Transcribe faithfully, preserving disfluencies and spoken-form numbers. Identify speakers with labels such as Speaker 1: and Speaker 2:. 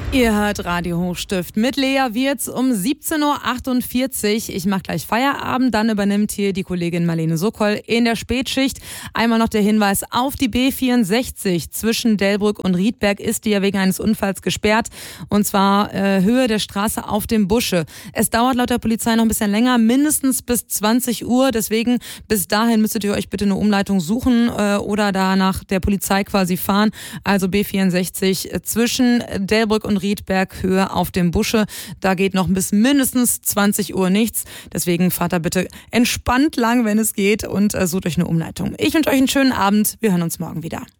Speaker 1: Ihr hört Radio Hochstift mit Lea Wirz um siebzehn Uhr achtundvierzig. Ich mache gleich Feierabend, dann übernimmt hier die Kollegin Marlene Sokol in der Spätschicht. Einmal noch der Hinweis auf die B vierundsechzig. Zwischen Delbrück und Riedberg ist die ja wegen eines Unfalls gesperrt. Und zwar äh, Höhe der Straße auf dem Busche. Es dauert laut der Polizei noch ein bisschen länger, mindestens bis zwanzig Uhr. Deswegen bis dahin müsstet ihr euch bitte eine Umleitung suchen äh, oder da nach der Polizei quasi fahren. Also B vierundsechzig äh, zwischen Delbrück und Riedberg, Höhe auf dem Busche. Da geht noch bis mindestens zwanzig Uhr nichts. Deswegen fahrt da bitte entspannt lang, wenn es geht, und äh, sucht euch eine Umleitung. Ich wünsche euch einen schönen Abend. Wir hören uns morgen wieder.